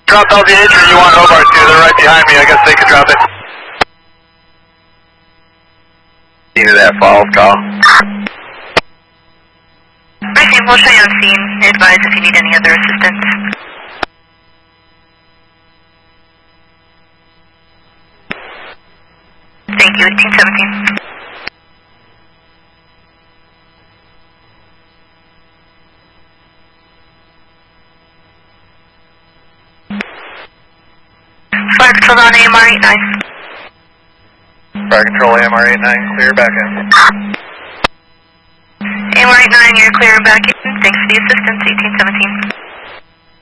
Drop LVH or you want Hobart too? They're right behind me. I guess they could drop it. Into that falls call. Okay, we'll show you on scene. Advise if you need any other assistance. Thank you, 1817. Fire control on AMR 89. Fire control AMR 89, clear back in. AMR 89, you're clear back in. Thanks for the assistance, 1817.